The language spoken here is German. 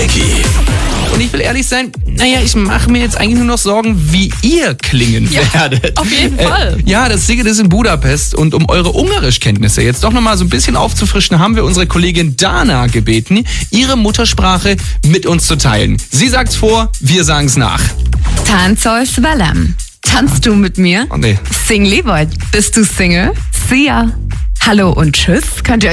Micky. Und ich will ehrlich sein, ich mache mir jetzt eigentlich nur noch Sorgen, wie ihr klingen werdet. Auf jeden Fall. Das Singen ist in Budapest und um eure Ungarischkenntnisse jetzt doch nochmal so ein bisschen aufzufrischen, haben wir unsere Kollegin Dana gebeten, ihre Muttersprache mit uns zu teilen. Sie sagt's vor, wir sagen's nach. Táncolsz velem? Tanzt du mit mir? Oh nee. Sing Levoid. Bist du Single? See ya. Hallo und tschüss. Könnt ihr